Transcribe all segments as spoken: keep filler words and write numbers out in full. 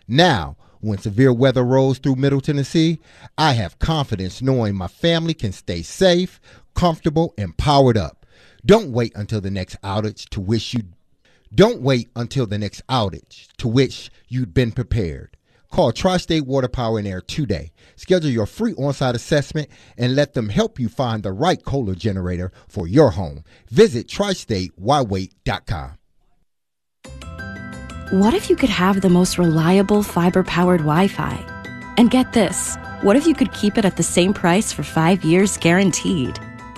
Now, when severe weather rolls through Middle Tennessee, I have confidence knowing my family can stay safe, comfortable, and powered up. Don't wait until the next outage to wish you Don't wait until the next outage to which you'd been prepared. Call Tri-State Water Power and Air today. Schedule your free on-site assessment and let them help you find the right Kohler generator for your home. Visit tri state why wait dot com. What if you could have the most reliable fiber-powered Wi-Fi? And get this, what if you could keep it at the same price for five years guaranteed?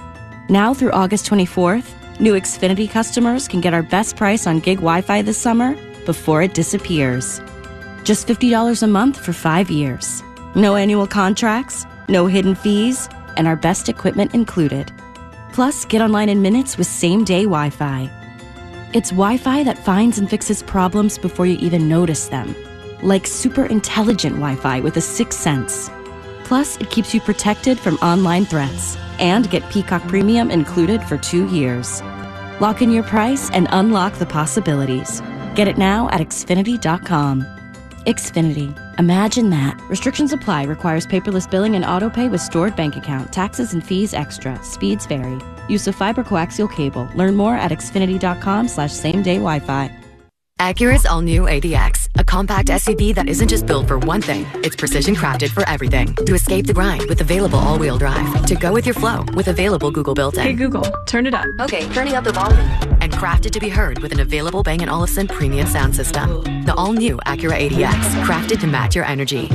Now through August twenty-fourth, new Xfinity customers can get our best price on gig Wi-Fi this summer before it disappears. Just fifty dollars a month for five years. No annual contracts, no hidden fees, and our best equipment included. Plus, get online in minutes with same-day Wi-Fi. It's Wi-Fi that finds and fixes problems before you even notice them. Like super intelligent Wi-Fi with a sixth sense. Plus, it keeps you protected from online threats. And get Peacock Premium included for two years. Lock in your price and unlock the possibilities. Get it now at Xfinity dot com. Xfinity. Imagine that. Restrictions apply. Requires paperless billing and autopay with stored bank account. Taxes and fees extra. Speeds vary. Use of fiber coaxial cable. Learn more at Xfinity dot com slash same day Wi-Fi. Acura's all-new A D X, a compact S U V that isn't just built for one thing, it's precision-crafted for everything. To escape the grind with available all-wheel drive. To go with your flow with available Google built-in. Hey Google, turn it up. Okay, turning up the volume. And crafted to be heard with an available Bang and Olufsen premium sound system. The all-new Acura A D X, crafted to match your energy.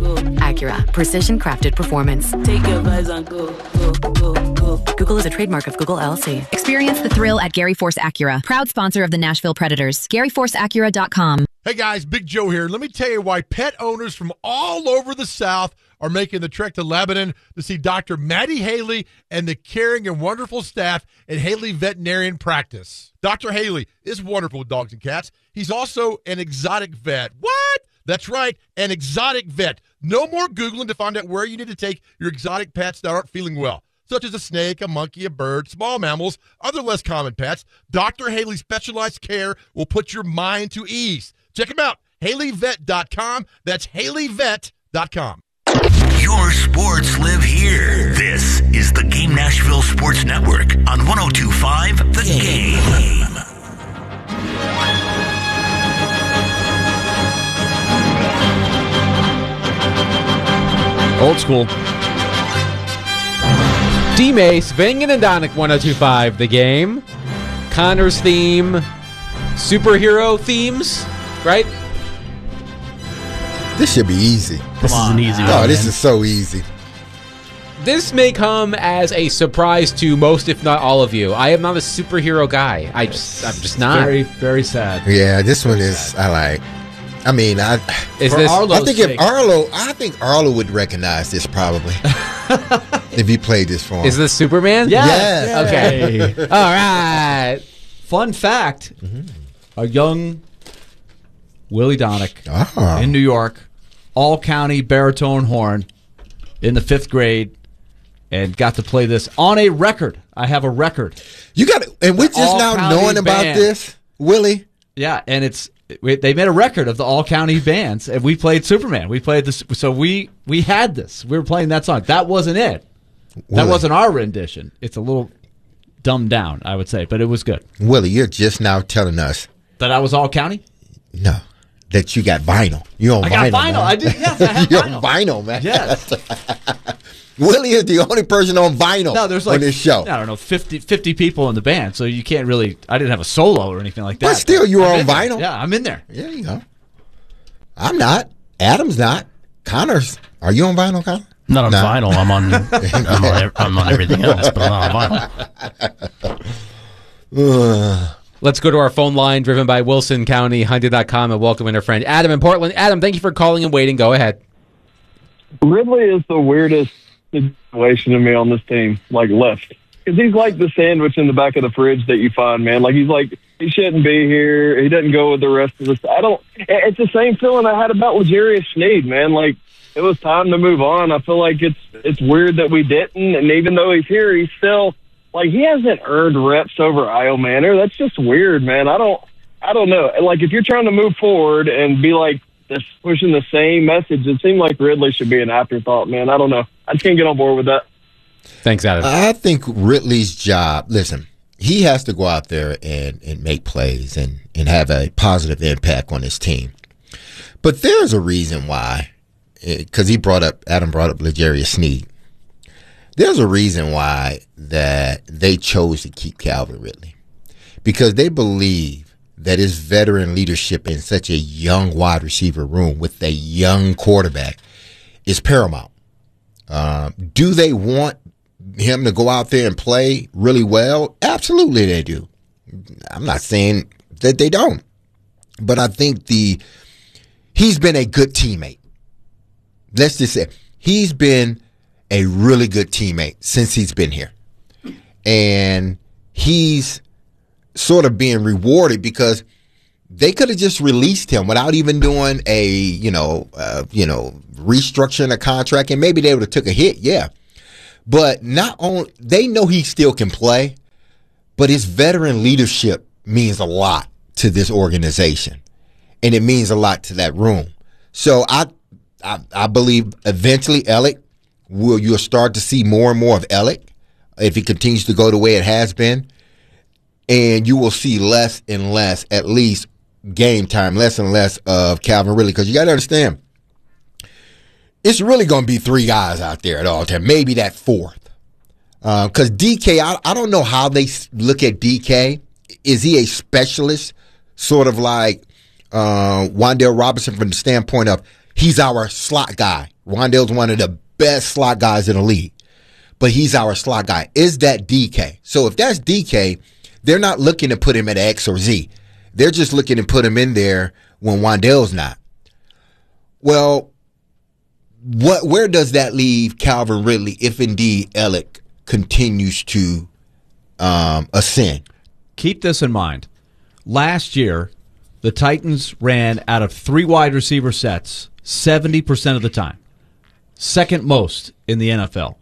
Acura, precision-crafted performance. Take your vibes on go, go, go, go. Google is a trademark of Google L L C. Experience the thrill at Gary Force Acura, proud sponsor of the Nashville Predators. Gary Force Acura dot com. Hey guys, Big Joe here. Let me tell you why pet owners from all over the South are making the trek to Lebanon to see Doctor Maddie Haley and the caring and wonderful staff at Haley Veterinarian Practice. Doctor Haley is wonderful with dogs and cats. He's also an exotic vet. What? That's right, an exotic vet. No more Googling to find out where you need to take your exotic pets that aren't feeling well, such as a snake, a monkey, a bird, small mammals, other less common pets. Doctor Haley's specialized care will put your mind to ease. Check him out, Haley Vet dot com. That's Haley Vet dot com. Your sports live here. This is the Game Nashville Sports Network on one oh two point five The Game. Old school. D-Mace, Vingen and Donick, one oh two point five The Game. Connor's theme, superhero themes, right? This should be easy. This is an easy one. Oh, this is so easy. This may come as a surprise to most, if not all of you. I am not a superhero guy. I just, I'm just not. Very, very sad. Yeah, this one is, I like. I mean, I, is this, I think if Arlo, I think Arlo would recognize this probably if he played this for him. Is this Superman? Yes. yes. Okay. All right. Fun fact: mm-hmm. a young Willie Donick oh. in New York, all county baritone horn in the fifth grade, and got to play this on a record. I have a record. You got it, and we're just now knowing about band. this, Willie. Yeah, and it's. They made a record of the all-county bands, and we played Superman. We played this, so we we had this. We were playing that song. That wasn't it. That Willie. wasn't our rendition. It's a little dumbed down, I would say, but it was good. Willie, you're just now telling us that I was all-county. No, that you got vinyl. You on I vinyl? got vinyl. Man. I did. Yes, I have You're vinyl. on vinyl, man. Yes. Willie is the only person on vinyl no, there's like, on this show. I don't know, fifty, fifty people in the band, so you can't really. I didn't have a solo or anything like that. But still, you were on there. vinyl. Yeah, I'm in there. There you go. I'm not. Adam's not. Connor's. Are you on vinyl, Connor? Not on no. vinyl. I'm on. I'm on. I'm on everything else, but I'm not on vinyl. Let's go to our phone line, driven by Wilson County Hyundai dot com, and welcome in our friend Adam in Portland. Adam, thank you for calling and waiting. Go ahead. Ridley is the weirdest situation to me on this team, like left. Because he's like the sandwich in the back of the fridge that you find, man. Like, he's like, he shouldn't be here. He doesn't go with the rest of us. I don't, it's the same feeling I had about L'Jarius Sneed, man. Like, it was time to move on. I feel like it's, it's weird that we didn't. And even though he's here, he's still, like, he hasn't earned reps over Io Manor. That's just weird, man. I don't, I don't know. Like, if you're trying to move forward and be like that's pushing the same message. It seemed like Ridley should be an afterthought, man. I don't know. I just can't get on board with that. Thanks, Adam. I think Ridley's job, listen, he has to go out there and, and make plays and, and have a positive impact on his team. But there's a reason why, because he brought up, Adam brought up L'Jarius Sneed. There's a reason why that they chose to keep Calvin Ridley, because they believe that his veteran leadership in such a young wide receiver room with a young quarterback is paramount. Uh, do they want him to go out there and play really well? Absolutely they do. I'm not saying that they don't. But I think the he's been a good teammate. Let's just say he's been a really good teammate since he's been here. And he's sort of being rewarded because they could have just released him without even doing a, you know, uh, you know, restructuring a contract, and maybe they would have took a hit, yeah. But not only they know he still can play, but his veteran leadership means a lot to this organization, and it means a lot to that room. So I, I, I believe eventually Alec will you'll start to see more and more of Alec if he continues to go the way it has been, and you will see less and less, at least game time, less and less of Calvin Ridley, because you got to understand, it's really going to be three guys out there at all time, maybe that fourth. Because uh, D K, I, I don't know how they look at D K. Is he a specialist, sort of like uh, Wan'Dale Robinson from the standpoint of he's our slot guy? Wan'Dale's one of the best slot guys in the league, but he's our slot guy. Is that D K? So if that's D K, they're not looking to put him at X or Z. They're just looking to put him in there when Wan'Dale's not. Well, what? Where does that leave Calvin Ridley if indeed Alec continues to um, ascend? Keep this in mind. Last year, the Titans ran out of three wide receiver sets seventy percent of the time. Second most in the N F L.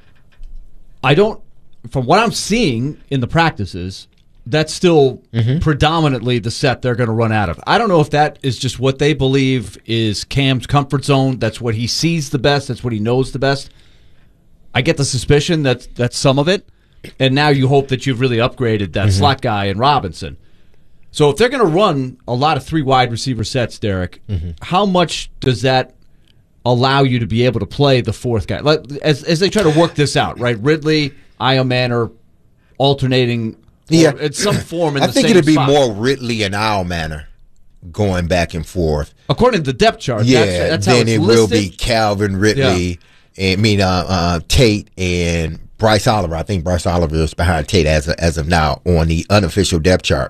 I don't, from what I'm seeing in the practices, that's still mm-hmm. predominantly the set they're going to run out of. I don't know if that is just what they believe is Cam's comfort zone. That's what he sees the best. That's what he knows the best. I get the suspicion that that's some of it. And now you hope that you've really upgraded that mm-hmm. slot guy in Robinson. So if they're going to run a lot of three wide receiver sets, Derek, mm-hmm. how much does that allow you to be able to play the fourth guy? As, as they try to work this out, right? Ridley, Io Manor alternating yeah. in some form in I the think same it'd be spot. more Ridley and Io Manor going back and forth. According to the depth chart, yeah, that's, that's how then it's it listed. will be Calvin Ridley, yeah. and I mean uh, uh, Tate and Bryce Oliver. I think Bryce Oliver is behind Tate as of, as of now on the unofficial depth chart.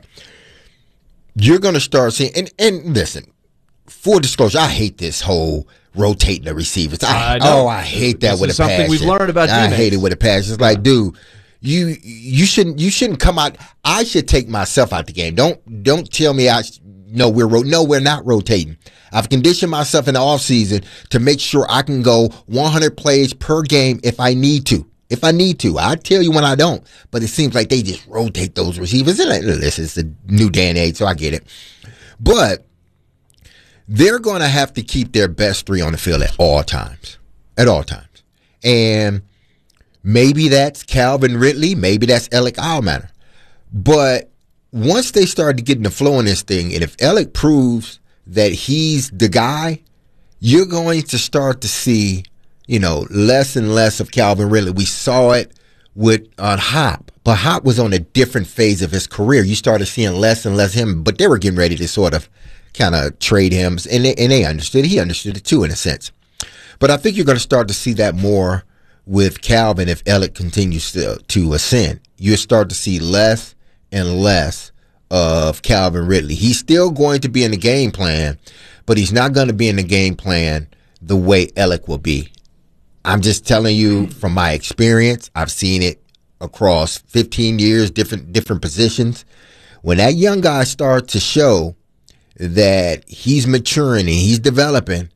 You're going to start seeing, and, and listen, full disclosure, I hate this whole rotating the receivers. I, I oh, I hate that this with is a passion. Something we've learned about. I teammates. hate it with a passion. It's like, dude, you you shouldn't you shouldn't come out. I should take myself out the game. Don't don't tell me I no we're ro- no we're not rotating. I've conditioned myself in the offseason to make sure I can go one hundred plays per game if I need to. If I need to, I tell you when I don't. But it seems like they just rotate those receivers. And this is the new day and age, so I get it. But they're going to have to keep their best three on the field at all times. At all times. And maybe that's Calvin Ridley. Maybe that's Alec Io Manor. But once they start to get in the flow in this thing, and if Alec proves that he's the guy, you're going to start to see, you know, less and less of Calvin Ridley. We saw it with on Hop, but Hop was on a different phase of his career. You started seeing less and less of him, but they were getting ready to sort of kind of trade him, and they, and they understood. He understood it too, in a sense. But I think you're going to start to see that more with Calvin if Alec continues to, to ascend. You'll start to see less and less of Calvin Ridley. He's still going to be in the game plan, but he's not going to be in the game plan the way Alec will be. I'm just telling you from my experience. I've seen it across fifteen years, different different positions. When that young guy starts to show that he's maturing and he's developing,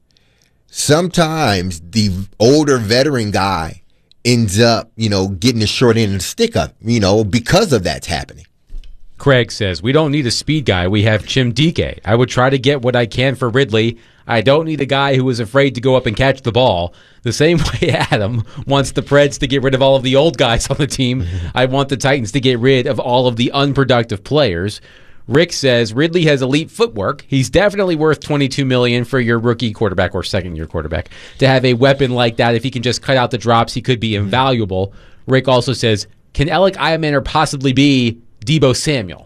sometimes the older veteran guy ends up, you know, getting the short end of the stick up, you know, because of that's happening. Craig says, we don't need a speed guy. We have Chim D K. I would try to get what I can for Ridley. I don't need a guy who is afraid to go up and catch the ball. The same way Adam wants the Preds to get rid of all of the old guys on the team, I want the Titans to get rid of all of the unproductive players. Rick says Ridley has elite footwork. He's definitely worth twenty-two million dollars for your rookie quarterback or second-year quarterback. To have a weapon like that, if he can just cut out the drops, he could be invaluable. Rick also says, can Alec Iamander possibly be Deebo Samuel?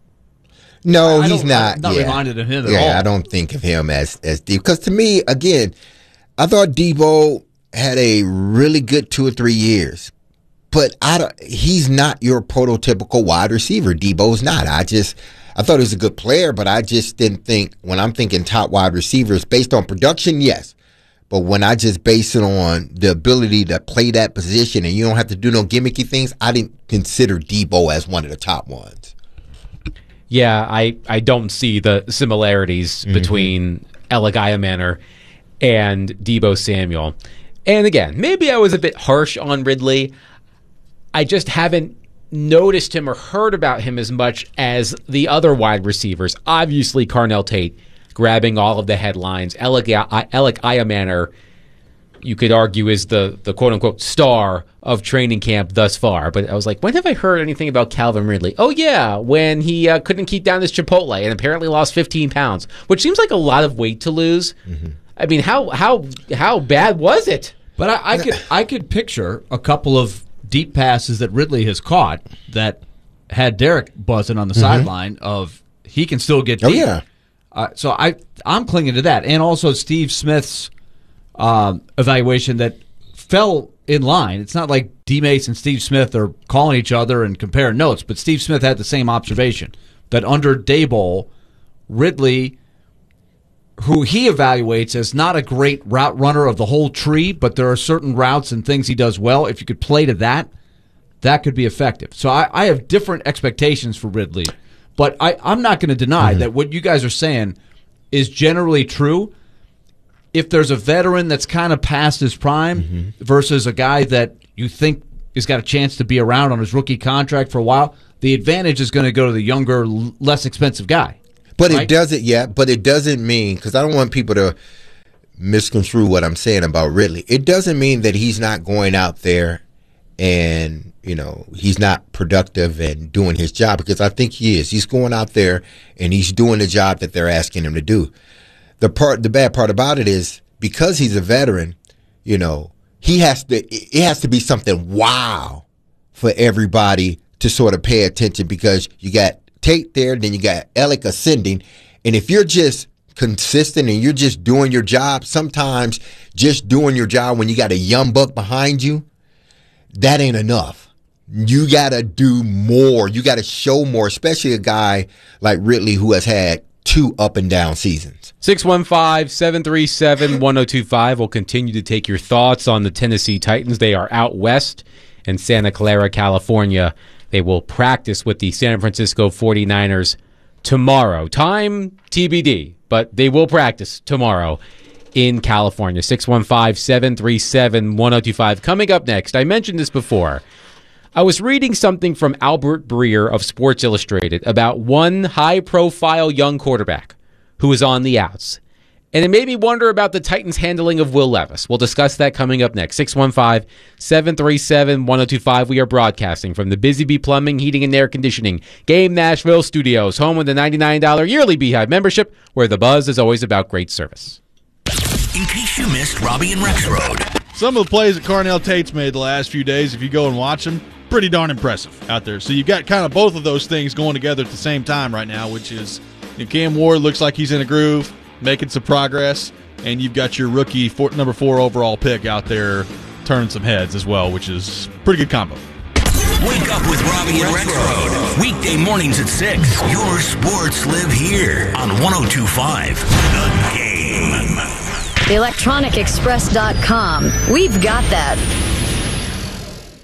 No, I he's not. I'm not yeah. reminded of him at yeah, all. I don't think of him as as Deebo. Because to me, again, I thought Deebo had a really good two or three years. But I don't, he's not your prototypical wide receiver. Deebo's not. I just, I thought he was a good player, but I just didn't think, when I'm thinking top wide receivers, based on production, yes. But when I just base it on the ability to play that position and you don't have to do no gimmicky things, I didn't consider Deebo as one of the top ones. Yeah, I, I don't see the similarities mm-hmm. between Alec Iamander and Deebo Samuel. And again, maybe I was a bit harsh on Ridley. I just haven't noticed him or heard about him as much as the other wide receivers. Obviously, Carnell Tate grabbing all of the headlines. Alec, Alec Iamander, you could argue, is the, the quote-unquote star of training camp thus far. But I was like, when have I heard anything about Calvin Ridley? Oh, yeah, when he uh, couldn't keep down his Chipotle and apparently lost fifteen pounds, which seems like a lot of weight to lose. Mm-hmm. I mean, how how how bad was it? But I, I could I could picture a couple of deep passes that Ridley has caught that had Derek buzzing on the mm-hmm. sideline of he can still get deep. Oh, yeah. Uh, so I, I'm clinging to that. And also Steve Smith's um, evaluation that fell in line. It's not like D-Mace and Steve Smith are calling each other and comparing notes, but Steve Smith had the same observation, that under Daboll, Ridley, who he evaluates as not a great route runner of the whole tree, but there are certain routes and things he does well. If you could play to that, that could be effective. So I, I have different expectations for Ridley. But I, I'm not going to deny mm-hmm. that what you guys are saying is generally true. If there's a veteran that's kind of past his prime mm-hmm. versus a guy that you think has got a chance to be around on his rookie contract for a while, the advantage is going to go to the younger, less expensive guy. But right? it doesn't, yeah, but it doesn't mean, because I don't want people to misconstrue what I'm saying about Ridley. It doesn't mean that he's not going out there and, you know, he's not productive and doing his job, because I think he is. He's going out there and he's doing the job that they're asking him to do. The part, the bad part about it is, because he's a veteran, you know, he has to, it has to be something wow for everybody to sort of pay attention, because you got Tate there, then you got Alec ascending. And if you're just consistent and you're just doing your job, sometimes just doing your job when you got a young buck behind you, that ain't enough. You got to do more. You got to show more, especially a guy like Ridley who has had two up and down seasons. six one five, seven three seven, one oh two five will continue to take your thoughts on the Tennessee Titans. They are out west in Santa Clara, California. They will practice with the San Francisco forty-niners tomorrow. Time T B D, but they will practice tomorrow in California. six one five, seven three seven, one oh two five. Coming up next, I mentioned this before. I was reading something from Albert Breer of Sports Illustrated about one high-profile young quarterback who is on the outs. And it made me wonder about the Titans' handling of Will Levis. We'll discuss that coming up next. six one five, seven three seven, one oh two five. We are broadcasting from the Busy Bee Plumbing, Heating, and Air Conditioning Game Nashville Studios, home with the ninety-nine dollars yearly Beehive membership, where the buzz is always about great service. In case you missed Robbie and Rex Road. Some of the plays that Carnell Tate's made the last few days, if you go and watch them, pretty darn impressive out there. So you've got kind of both of those things going together at the same time right now, which is, you know, Cam Ward looks like he's in a groove, making some progress, and you've got your rookie four, number four overall pick out there turning some heads as well, which is pretty good combo. Wake up with Robbie and Rex Road. Weekday mornings at six. Your sports live here on one oh two five The Game. the electronic express dot com. We've got that.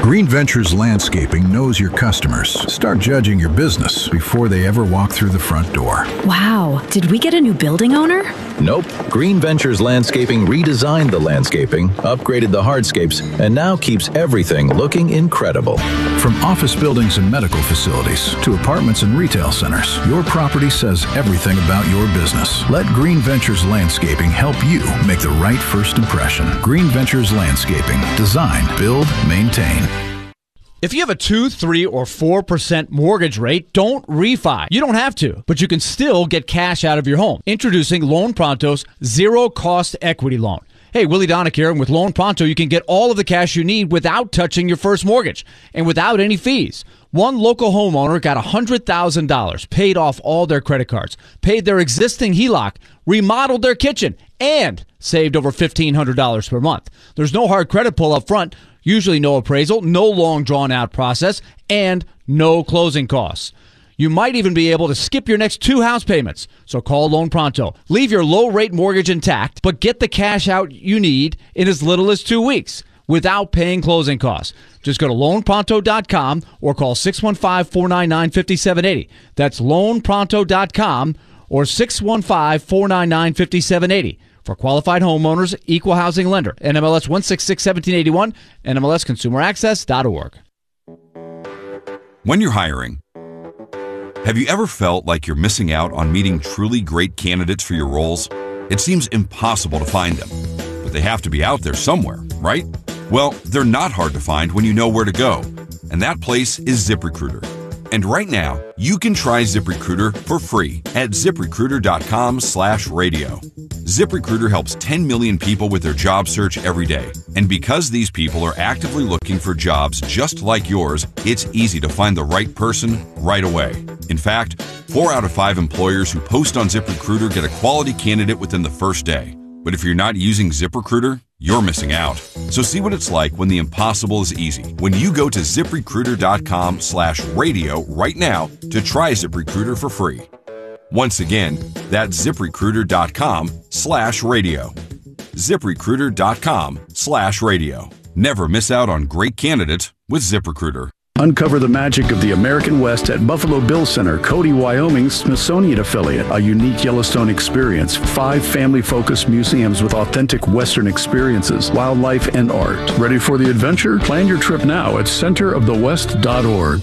Green Ventures Landscaping knows your customers. Start judging your business before they ever walk through the front door. Wow, did we get a new building owner? Nope. Green Ventures Landscaping redesigned the landscaping, upgraded the hardscapes, and now keeps everything looking incredible. From office buildings and medical facilities to apartments and retail centers, your property says everything about your business. Let Green Ventures Landscaping help you make the right first impression. Green Ventures Landscaping. Design, build, maintain. If you have a two, three, or four percent mortgage rate, don't refi. You don't have to, but you can still get cash out of your home. Introducing Loan Pronto's zero-cost equity loan. Hey, Willie Donick here, and with Loan Pronto, you can get all of the cash you need without touching your first mortgage and without any fees. One local homeowner got one hundred thousand dollars, paid off all their credit cards, paid their existing H E L O C, remodeled their kitchen, and saved over fifteen hundred dollars per month. There's no hard credit pull up front, usually no appraisal, no long drawn-out process, and no closing costs. You might even be able to skip your next two house payments. So call Loan Pronto. Leave your low-rate mortgage intact, but get the cash out you need in as little as two weeks without paying closing costs. Just go to loan pronto dot com or call six one five, four nine nine, five seven eight zero. That's loan pronto dot com or six one five, four nine nine, five seven eight zero. For qualified homeowners, equal housing lender. N M L S one six six, one seven eight one, N M L S consumer access dot org. When you're hiring, have you ever felt like you're missing out on meeting truly great candidates for your roles? It seems impossible to find them, but they have to be out there somewhere, right? Well, they're not hard to find when you know where to go, and that place is ZipRecruiter. And right now, you can try ZipRecruiter for free at ziprecruiter dot com slash radio. ZipRecruiter helps ten million people with their job search every day. And because these people are actively looking for jobs just like yours, it's easy to find the right person right away. In fact, four out of five employers who post on ZipRecruiter get a quality candidate within the first day. But if you're not using ZipRecruiter, you're missing out. So see what it's like when the impossible is easy. When you go to ziprecruiter dot com slash radio right now to try ZipRecruiter for free. Once again, that's ziprecruiter dot com slash radio. ziprecruiter dot com slash radio. Never miss out on great candidates with ZipRecruiter. Uncover the magic of the American West at Buffalo Bill Center, Cody, Wyoming's Smithsonian affiliate. A unique Yellowstone experience. Five family-focused museums with authentic Western experiences, wildlife, and art. Ready for the adventure? Plan your trip now at center of the west dot org.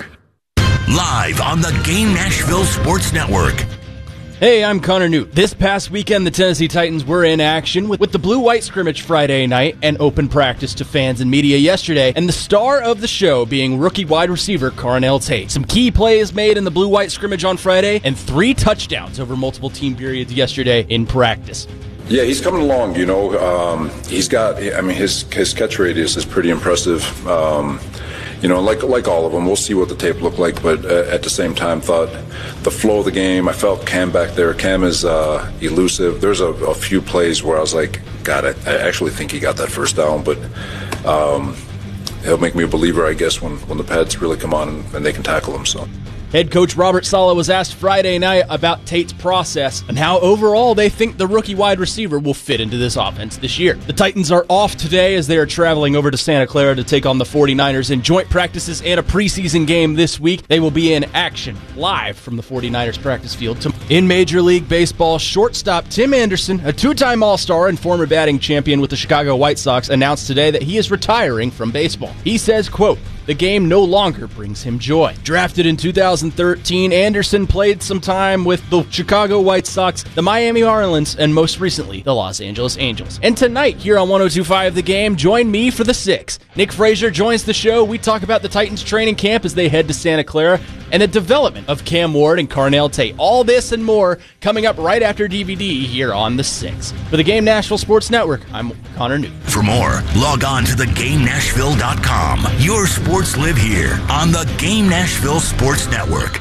Live on the Game Nashville Sports Network. Hey, I'm Connor Newt. This past weekend, the Tennessee Titans were in action with, with the blue-white scrimmage Friday night and open practice to fans and media yesterday, and the star of the show being rookie wide receiver Carnell Tate. Some key plays made in the blue-white scrimmage on Friday, and three touchdowns over multiple team periods yesterday in practice. Yeah, he's coming along, you know. Um, he's got, I mean, his his catch radius is pretty impressive. Um, you know, like like all of them, we'll see what the tape looked like, but uh, at the same time, thought the flow of the game, I felt Cam back there. Cam is uh, elusive. There's a, a few plays where I was like, God, I, I actually think he got that first down, but um, he'll make me a believer, I guess, when, when the pads really come on and, and they can tackle him, so. Head coach Robert Saleh was asked Friday night about Tate's process and how overall they think the rookie wide receiver will fit into this offense this year. The Titans are off today as they are traveling over to Santa Clara to take on the forty-niners in joint practices and a preseason game this week. They will be in action live from the forty-niners practice field. In Major League Baseball, shortstop Tim Anderson, a two-time All-Star and former batting champion with the Chicago White Sox, announced today that he is retiring from baseball. He says, quote, "The game no longer brings him joy." Drafted in two thousand thirteen, Anderson played some time with the Chicago White Sox, the Miami Marlins, and most recently, the Los Angeles Angels. And tonight, here on one oh two point five The Game, join me for the six. Nick Frazier joins the show. We talk about the Titans training camp as they head to Santa Clara and the development of Cam Ward and Carnell Tate. All this and more coming up right after D V D here on the six. For the Game Nashville Sports Network, I'm Connor Newt. For more, log on to the game nashville dot com. Your sports live here on the Game Nashville Sports Network.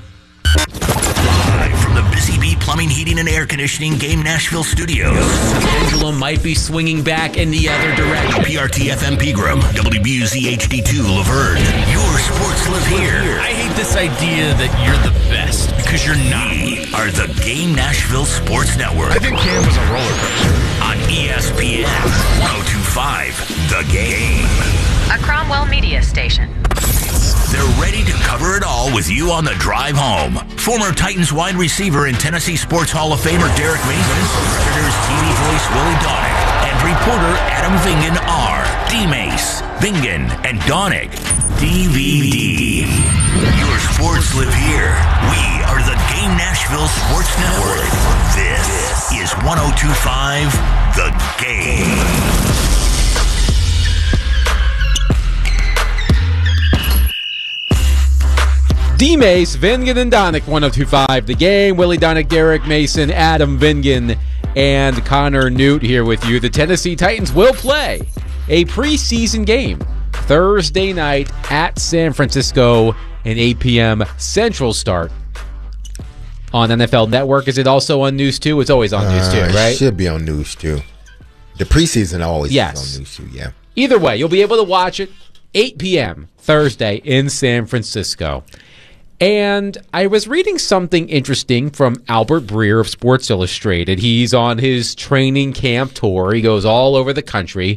Live from the Busy Bee Plumbing, Heating, and Air Conditioning Game Nashville Studios. Pendulum might be swinging back in the other direction. P R T F M Pegram, W B U Z H D two Laverne. Your sports live here. I hate this idea that you're the best because you're not. We are the Game Nashville Sports Network. I think Cam was a roller coaster. On E S P N one oh two point five The Game. a Cromwell Media station. They're ready to cover it all with you on the drive home. Former Titans wide receiver and Tennessee Sports Hall of Famer Derek Mason, Predators T V voice Willie Donick, and reporter Adam Vingan are D-Mace, Vingan, and Donick. D V D. Your sports live here. We are the Game Nashville Sports Network. This is one oh two point five The Game. D-Mace, Vingan, and Donick, one oh two point five The Game. Willie Donick, Derek Mason, Adam Vingan, and Connor Newt here with you. The Tennessee Titans will play a preseason game Thursday night at San Francisco, an eight p.m. Central start on N F L Network. Is it also on News two? It's always on News two, Uh, right? It should be on News two. The preseason always Yes. is on News two, yeah. Either way, you'll be able to watch it eight p.m. Thursday in San Francisco. And I was reading something interesting from Albert Breer of Sports Illustrated. He's on his training camp tour. He goes all over the country.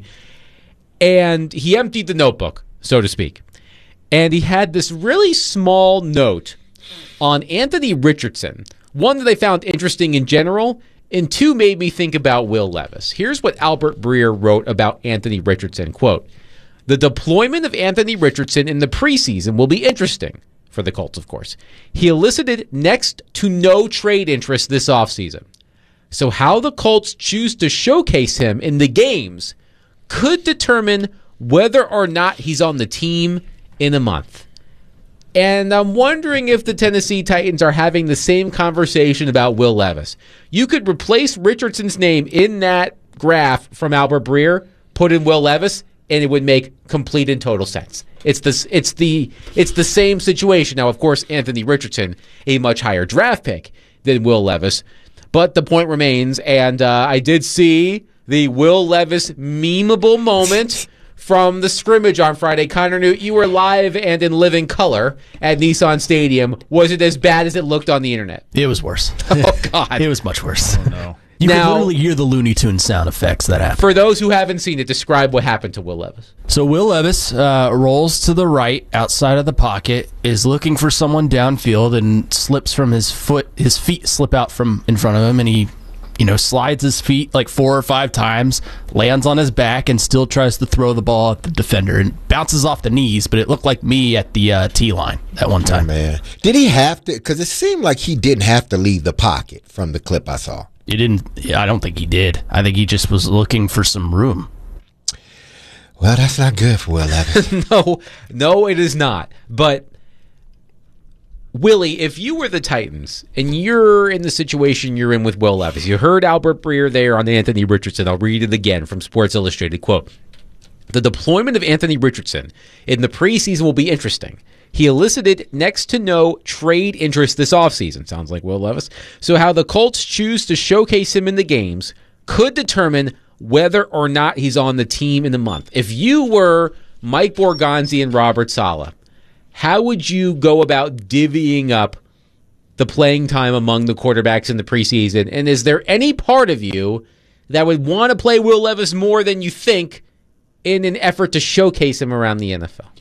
And he emptied the notebook, so to speak. And he had this really small note on Anthony Richardson. One that I found interesting in general, and two made me think about Will Levis. Here's what Albert Breer wrote about Anthony Richardson. Quote, "The deployment of Anthony Richardson in the preseason will be interesting." For the Colts, of course. He elicited next to no trade interest this offseason. So how the Colts choose to showcase him in the games could determine whether or not he's on the team in a month. And I'm wondering if the Tennessee Titans are having the same conversation about Will Levis. You could replace Richardson's name in that graph from Albert Breer, put in Will Levis, and it would make complete and total sense. It's the it's the it's the same situation. Now, of course, Anthony Richardson, a much higher draft pick than Will Levis, but the point remains. And uh, I did see the Will Levis memeable moment from the scrimmage on Friday. Connor Newt, you were live and in living color at Nissan Stadium. Was it as bad as it looked on the internet? It was worse. Oh God, it was much worse. Oh, no. You Now- can literally hear the Looney Tunes sound effects that happen. For those who haven't seen it, describe what happened to Will Levis. So Will Levis uh, rolls to the right outside of the pocket, is looking for someone downfield, and slips from his foot. His feet slip out from in front of him, and he, you know, slides his feet like four or five times, lands on his back, and still tries to throw the ball at the defender, and bounces off the knees. But it looked like me at the uh, T line at one time. Oh, man. Did he have to? Because it seemed like he didn't have to leave the pocket from the clip I saw. He didn't. Yeah, I don't think he did. I think he just was looking for some room. Well, that's not good for Will Levis. no, no, it is not. But Willie, if you were the Titans and you're in the situation you're in with Will Levis, you heard Albert Breer there on Anthony Richardson. I'll read it again from Sports Illustrated. Quote, "The deployment of Anthony Richardson in the preseason will be interesting. He elicited next to no trade interest this offseason." Sounds like Will Levis. "So how the Colts choose to showcase him in the games could determine whether or not he's on the team in a month." If you were Mike Borgonzi and Robert Saleh, how would you go about divvying up the playing time among the quarterbacks in the preseason? And is there any part of you that would want to play Will Levis more than you think in an effort to showcase him around the N F L?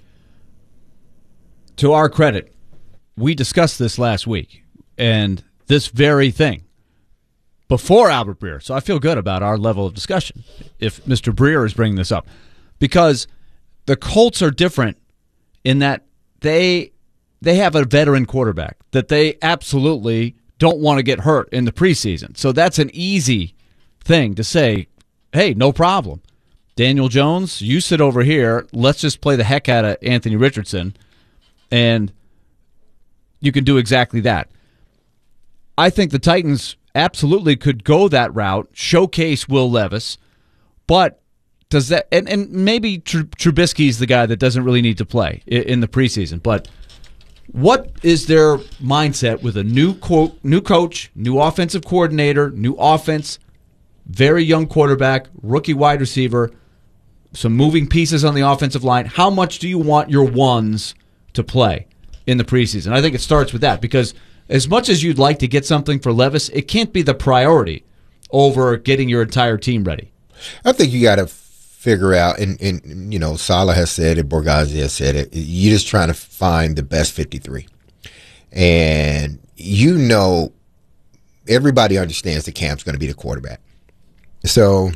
To our credit, we discussed this last week, and this very thing before Albert Breer. So I feel good about our level of discussion if Mister Breer is bringing this up, because the Colts are different in that they they have a veteran quarterback that they absolutely don't want to get hurt in the preseason. So that's an easy thing to say, hey, no problem. Daniel Jones, you sit over here. Let's just play the heck out of Anthony Richardson. And you can do exactly that. I think the Titans absolutely could go that route, showcase Will Levis, but does that, and, and maybe Tr- Trubisky's the guy that doesn't really need to play in, in the preseason, but what is their mindset with a new co- new coach, new offensive coordinator, new offense, very young quarterback, rookie wide receiver, some moving pieces on the offensive line? How much do you want your ones to play in the preseason? I think it starts with that, because as much as you'd like to get something for Levis, it can't be the priority over getting your entire team ready. I think you got to figure out, and, and you know, Saleh has said it, Borgazzi has said it, you're just trying to find the best fifty-three. And you know, everybody understands that Cam's going to be the quarterback. So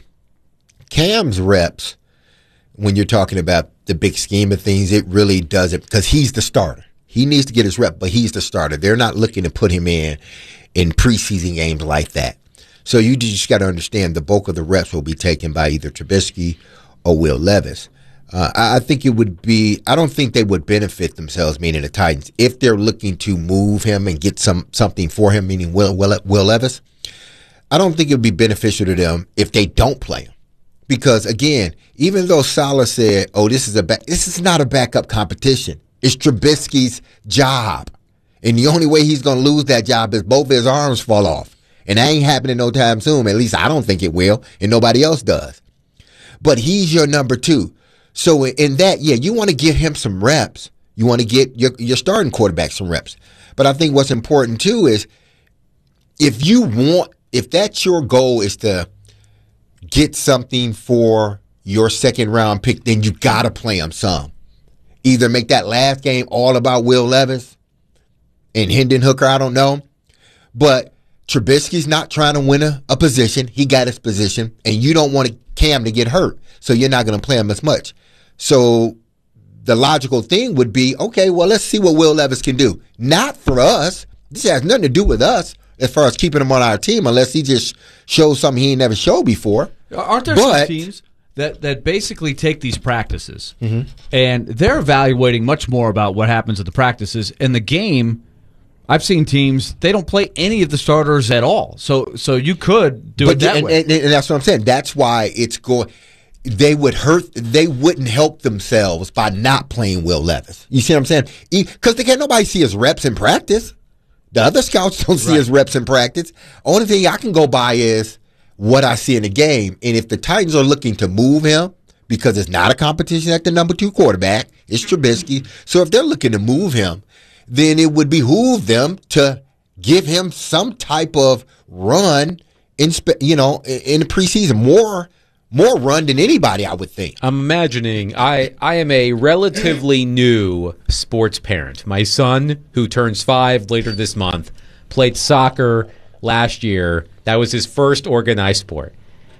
Cam's reps, when you're talking about the big scheme of things, it really doesn't, because he's the starter. He needs to get his rep, but he's the starter. They're not looking to put him in in preseason games like that. So you just got to understand the bulk of the reps will be taken by either Trubisky or Will Levis. Uh, I think it would be, I don't think they would benefit themselves, meaning the Titans, if they're looking to move him and get some something for him, meaning Will, Will, Will Levis. I don't think it would be beneficial to them if they don't play him. Because, again, even though Saleh said, oh, this is a back, this is not a backup competition. It's Trubisky's job. And the only way he's going to lose that job is both his arms fall off. And that ain't happening no time soon. At least I don't think it will, and nobody else does. But he's your number two. So in that, yeah, you want to give him some reps. You want to get your, your starting quarterback some reps. But I think what's important, too, is if you want, if that's your goal is to get something for your second round pick, then you got to play him some. Either make that last game all about Will Levis and Hendon Hooker, I don't know. But Trubisky's not trying to win a, a position. He got his position, and you don't want Cam to get hurt, so you're not going to play him as much. So the logical thing would be, okay, well, let's see what Will Levis can do. Not for us. This has nothing to do with us as far as keeping him on our team, unless he just shows something he ain't never showed before. Aren't there but, some teams that, that basically take these practices, mm-hmm. and they're evaluating much more about what happens at the practices. In the game, I've seen teams, they don't play any of the starters at all. So so you could do but it that and, way. And, and that's what I'm saying. That's why it's going. They would hurt. They wouldn't help themselves by not playing Will Levis. You see what I'm saying? Because they can't nobody see his reps in practice. The other scouts don't see Right. his reps in practice. Only thing I can go by is what I see in the game. And if the Titans are looking to move him, because it's not a competition at the number two quarterback, it's Trubisky. So if they're looking to move him, then it would behoove them to give him some type of run in, spe- you know, in the preseason. More, more run than anybody, I would think. I'm imagining I, I am a relatively new sports parent. My son, who turns five later this month, played soccer last year. That was his first organized sport.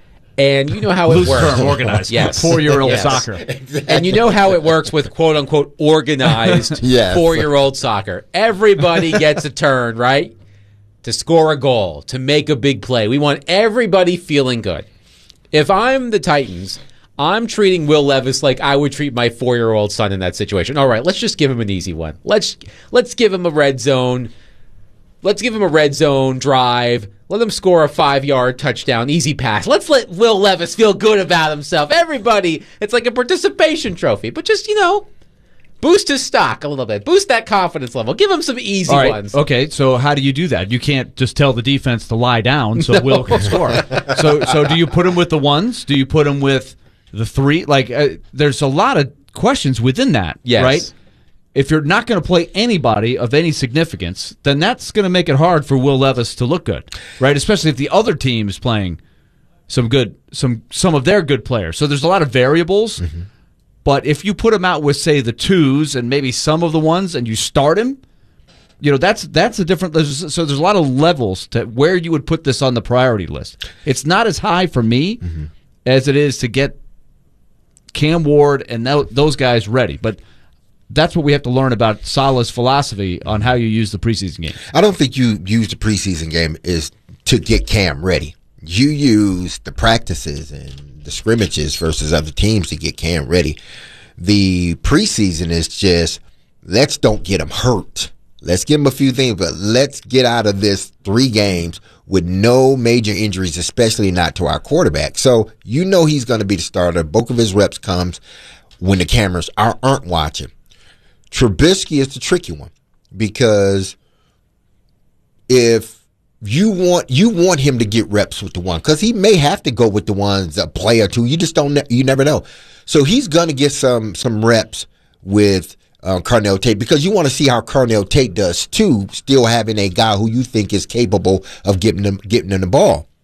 And you know how it Loose works. term, organized. Yes. Four-year-old Yes. soccer. Exactly. And you know how it works with quote-unquote organized Yes. four-year-old soccer. Everybody gets a turn, right? To score a goal, to make a big play. We want everybody feeling good. If I'm the Titans, I'm treating Will Levis like I would treat my four-year-old son in that situation. All right, let's just give him an easy one. Let's let's give him a red zone. Let's give him a red zone drive. Let him score a five-yard touchdown, easy pass. Let's let Will Levis feel good about himself. Everybody, it's like a participation trophy. But just, you know, boost his stock a little bit. Boost that confidence level. Give him some easy All right, ones. Okay, so how do you do that? You can't just tell the defense to lie down so Will can score. So so do you put him with the ones? Do you put him with the three? Like, uh, there's a lot of questions within that, Yes. right? If you're not going to play anybody of any significance, then that's going to make it hard for Will Levis to look good, right? Especially if the other team is playing some good, some some of their good players. So there's a lot of variables. Mm-hmm. But if you put him out with, say, the twos and maybe some of the ones, and you start him, you know, that's that's a different. There's, so there's a lot of levels to where you would put this on the priority list. It's not as high for me Mm-hmm. as it is to get Cam Ward and th- those guys ready. But that's what we have to learn about Saleh's philosophy on how you use the preseason game. I don't think you use the preseason game is to get Cam ready. You use the practices and the scrimmages versus other teams to get Cam ready. The preseason is just, let's don't get him hurt. Let's give him a few things, but let's get out of this three games with no major injuries, especially not to our quarterback. So you know he's going to be the starter. Both of his reps comes when the cameras are, aren't watching. Trubisky is the tricky one because if you want you want him to get reps with the one, because he may have to go with the ones a play or two. You just don't you never know. So he's gonna get some some reps with uh, Carnell Tate because you want to see how Carnell Tate does too, still having a guy who you think is capable of getting them getting them the ball.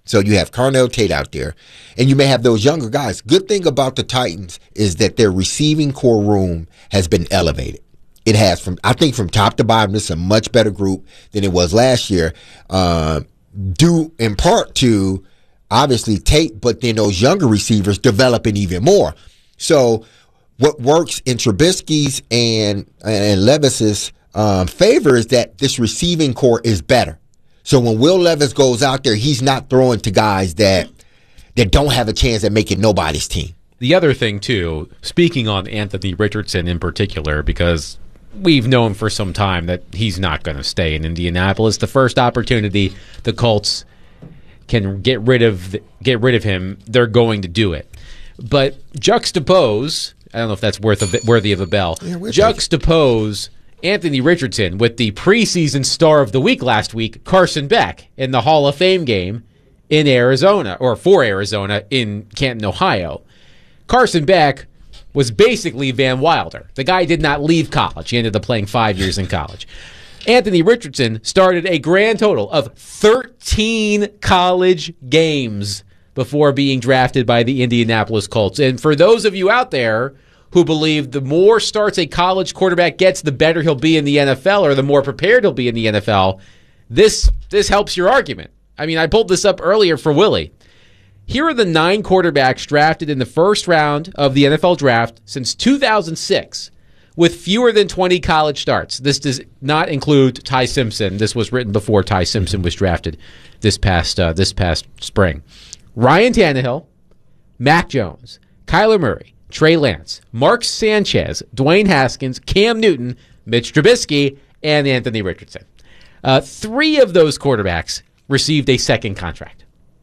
So you have Carnell Tate out there, and you may have those younger guys. Good thing about the Titans is that their receiving core room has been elevated. It has, from I think from top to bottom, this is a much better group than it was last year, uh, due in part to, obviously, Tate, but then those younger receivers developing even more. So what works in Trubisky's and, and Levis's um, favor is that this receiving core is better. So when Will Levis goes out there, he's not throwing to guys that that don't have a chance at making nobody's team. The other thing, too, speaking on Anthony Richardson in particular, because we've known for some time that he's not going to stay in Indianapolis. The first opportunity the Colts can get rid of get rid of him, they're going to do it. But juxtapose, I don't know if that's worth a bit, worthy of a bell, yeah, juxtapose Anthony Richardson with the preseason star of the week last week, Carson Beck, in the Hall of Fame game in Arizona, or for Arizona in Canton, Ohio. Carson Beck was basically Van Wilder. The guy did not leave college. He ended up playing five years in college. Anthony Richardson started a grand total of thirteen college games before being drafted by the Indianapolis Colts. And for those of you out there who believe the more starts a college quarterback gets, the better he'll be in the N F L, or the more prepared he'll be in the N F L, this this helps your argument. I mean, I pulled this up earlier for Willie. Here are the nine quarterbacks drafted in the first round of the N F L draft since two thousand six with fewer than twenty college starts. This does not include Ty Simpson. This was written before Ty Simpson was drafted this past uh, this past spring. Ryan Tannehill, Mac Jones, Kyler Murray, Trey Lance, Mark Sanchez, Dwayne Haskins, Cam Newton, Mitch Trubisky, and Anthony Richardson. Uh, three of those quarterbacks received a second contract.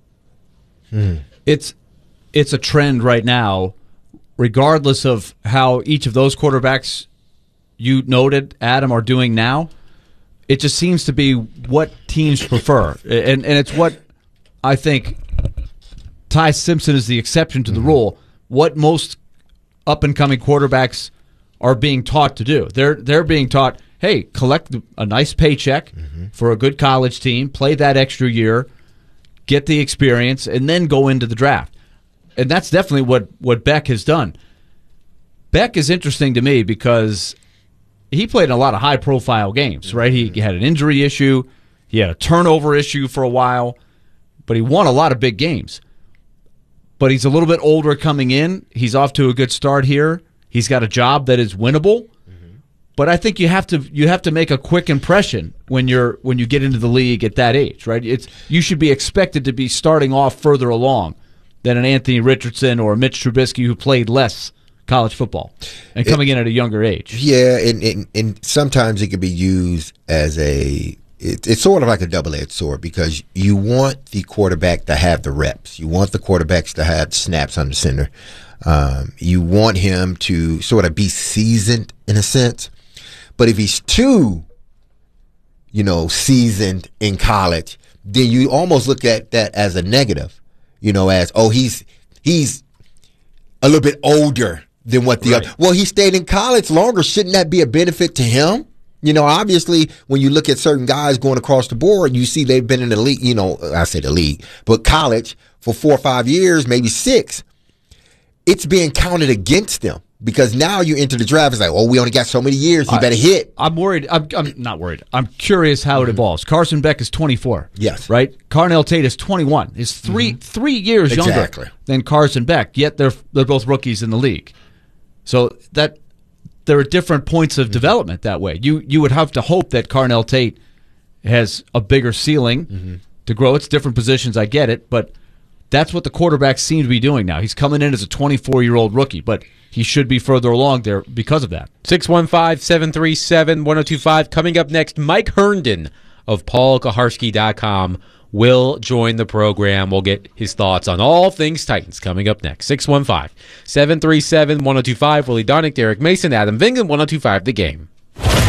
Hmm. It's it's a trend right now, regardless of how each of those quarterbacks you noted, Adam, are doing now. It just seems to be what teams prefer. And, and it's what I think Ty Simpson is the exception to the mm-hmm. rule. What most up-and-coming quarterbacks are being taught to do. They're they're being taught, hey, collect a nice paycheck mm-hmm. for a good college team, play that extra year, get the experience, and then go into the draft. And that's definitely what, what Beck has done. Beck is interesting to me because he played in a lot of high-profile games, right? He, he had an injury issue. He had a turnover issue for a while. But he won a lot of big games. But he's a little bit older coming in. He's off to a good start here. He's got a job that is winnable. Mm-hmm. But I think you have to you have to make a quick impression when you're when you get into the league at that age, right? It's you should be expected to be starting off further along than an Anthony Richardson or a Mitch Trubisky who played less college football and coming it, in at a younger age. Yeah, and, and and sometimes it can be used as a it, it's sort of like a double-edged sword because you want the quarterback to have the reps. You want the quarterbacks to have snaps under center. Um, you want him to sort of be seasoned in a sense. But if he's too, you know, seasoned in college, then you almost look at that as a negative, you know, as, oh, he's he's a little bit older than what the right. other. Well, he stayed in college longer. Shouldn't that be a benefit to him? You know, obviously, when you look at certain guys going across the board, you see they've been in the league, you know, I say the league, but college for four or five years, maybe six. It's being counted against them because now you enter the draft. It's like, oh, we only got so many years. He I, better hit. I'm worried. I'm, I'm not worried. I'm curious how mm-hmm. it evolves. Carson Beck is twenty-four. Yes. Right? Carnell Tate is twenty-one. Is three mm-hmm. three years exactly. younger than Carson Beck, yet they're they're both rookies in the league. So that there are different points of mm-hmm. development that way. You you would have to hope that Carnell Tate has a bigger ceiling mm-hmm. to grow. It's different positions, I get it, but that's what the quarterbacks seem to be doing now. He's coming in as a twenty-four-year-old rookie, but he should be further along there because of that. six one five, seven three seven, one oh two five. Coming up next, Mike Herndon of Paul Kuharsky dot com will join the program. We'll get his thoughts on all things Titans coming up next. six one five, seven three seven, one oh two five. Willie Donick, Derek Mason, Adam Vingan, one oh two five The Game. He's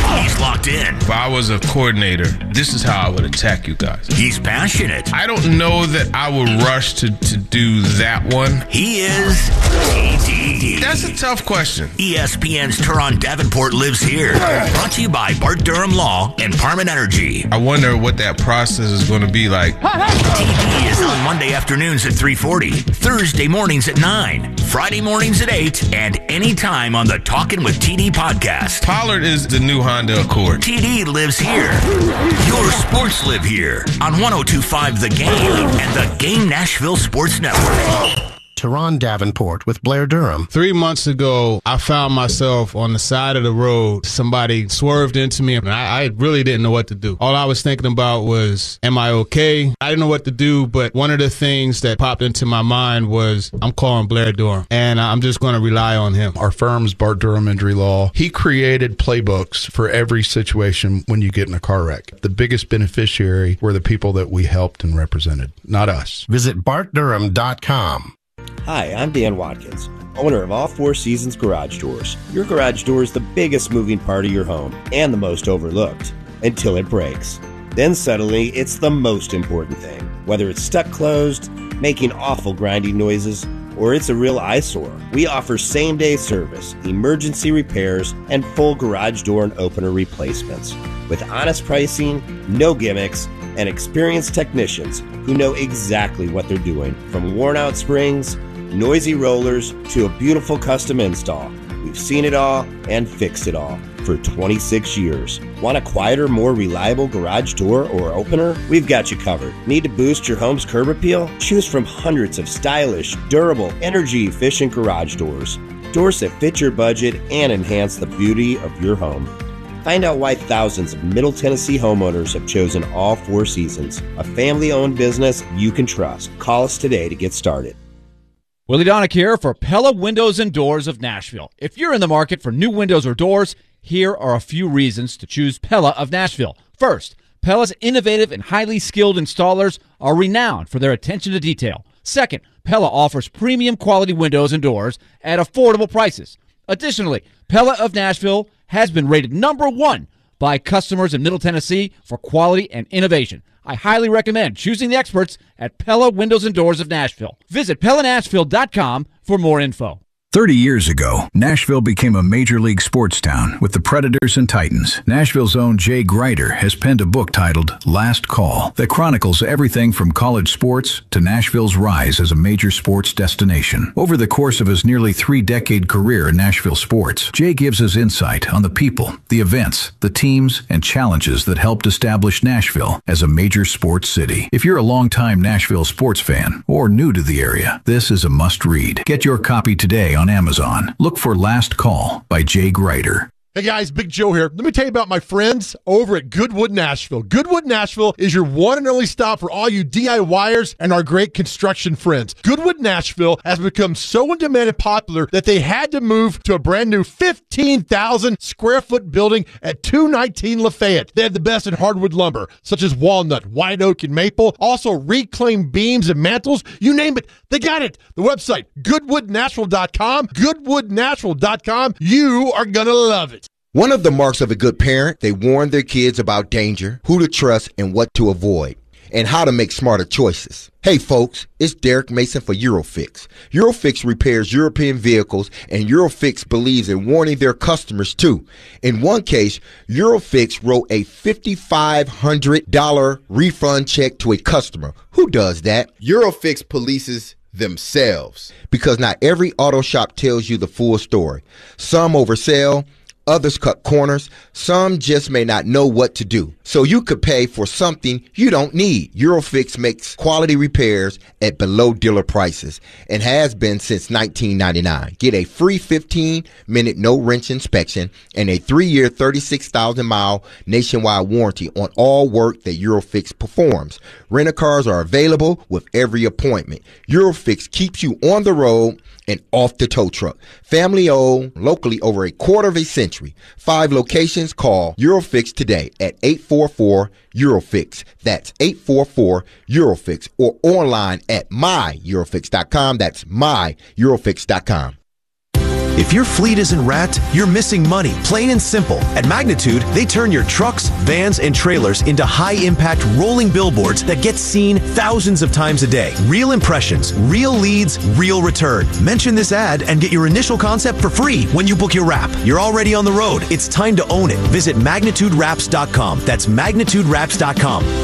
locked in. If I was a coordinator, this is how I would attack you guys. He's passionate. I don't know that I would rush to, to do that one. He is T D. That's a tough question. E S P N's Teron Davenport lives here. Brought to you by Bart Durham Law and Parman Energy. I wonder what that process is going to be like. T D is on Monday afternoons at three forty, Thursday mornings at nine, Friday mornings at eight, and anytime on the Talkin' with T D podcast. Pollard is the new Honda Accord. T D lives here. Your sports live here on one oh two point five The Game and the Game Nashville Sports Network. Teron Davenport with Blair Durham. Three months ago, I found myself on the side of the road. Somebody swerved into me, and I, I really didn't know what to do. All I was thinking about was, am I okay? I didn't know what to do, but one of the things that popped into my mind was, I'm calling Blair Durham, and I'm just going to rely on him. Our firm's Bart Durham Injury Law. He created playbooks for every situation when you get in a car wreck. The biggest beneficiary were the people that we helped and represented, not us. Visit bart durham dot com. Hi, I'm Dan Watkins, owner of All Four Seasons Garage Doors. Your garage door is the biggest moving part of your home and the most overlooked until it breaks. Then suddenly, it's the most important thing. Whether it's stuck closed, making awful grinding noises, or it's a real eyesore, we offer same-day service, emergency repairs, and full garage door and opener replacements. With honest pricing, no gimmicks, and experienced technicians who know exactly what they're doing. From worn-out springs, noisy rollers, to a beautiful custom install. We've seen it all and fixed it all for twenty-six years. Want a quieter, more reliable garage door or opener? We've got you covered. Need to boost your home's curb appeal? Choose from hundreds of stylish, durable, energy-efficient garage doors. Doors that fit your budget and enhance the beauty of your home. Find out why thousands of Middle Tennessee homeowners have chosen All Four Seasons, a family-owned business you can trust. Call us today to get started. Willie Donick here for Pella Windows and Doors of Nashville. If you're in the market for new windows or doors, here are a few reasons to choose Pella of Nashville. First, Pella's innovative and highly skilled installers are renowned for their attention to detail. Second, Pella offers premium quality windows and doors at affordable prices. Additionally, Pella of Nashville has been rated number one by customers in Middle Tennessee for quality and innovation. I highly recommend choosing the experts at Pella Windows and Doors of Nashville. Visit Pella Nashville dot com for more info. thirty years ago, Nashville became a major league sports town with the Predators and Titans. Nashville's own Jay Grider has penned a book titled Last Call that chronicles everything from college sports to Nashville's rise as a major sports destination. Over the course of his nearly three-decade career in Nashville sports, Jay gives us insight on the people, the events, the teams, and challenges that helped establish Nashville as a major sports city. If you're a longtime Nashville sports fan or new to the area, this is a must-read. Get your copy today on Amazon. Look for Last Call by Jay Grider. Hey guys, Big Joe here. Let me tell you about my friends over at Goodwood Nashville. Goodwood Nashville is your one and only stop for all you DIYers and our great construction friends. Goodwood Nashville has become so in demand and popular that they had to move to a brand new fifteen thousand square foot building at two nineteen Lafayette. They have the best in hardwood lumber, such as walnut, white oak, and maple. Also reclaimed beams and mantles. You name it, they got it. The website, goodwood nashville dot com. goodwood nashville dot com. You are going to love it. One of the marks of a good parent, they warn their kids about danger, who to trust, and what to avoid, and how to make smarter choices. Hey folks, it's Derek Mason for Eurofix. Eurofix repairs European vehicles, and Eurofix believes in warning their customers too. In one case, Eurofix wrote a five thousand five hundred dollars refund check to a customer. Who does that? Eurofix polices themselves. Because not every auto shop tells you the full story. Some oversell, others cut corners. Some just may not know what to do. So you could pay for something you don't need. Eurofix makes quality repairs at below dealer prices and has been since nineteen ninety-nine. Get a free fifteen minute no wrench inspection and a three year thirty-six thousand mile nationwide warranty on all work that Eurofix performs. Rent-a-cars are available with every appointment. Eurofix keeps you on the road and off the tow truck. Family owned, locally over a quarter of a century. Five locations. Call Eurofix today at eight four four Eurofix. That's eight four four Eurofix, or online at my eurofix dot com. That's my eurofix dot com. If your fleet isn't wrapped, you're missing money, plain and simple. At Magnitude, they turn your trucks, vans, and trailers into high-impact rolling billboards that get seen thousands of times a day. Real impressions, real leads, real return. Mention this ad and get your initial concept for free when you book your wrap. You're already on the road. It's time to own it. Visit magnitude wraps dot com. That's magnitude wraps dot com.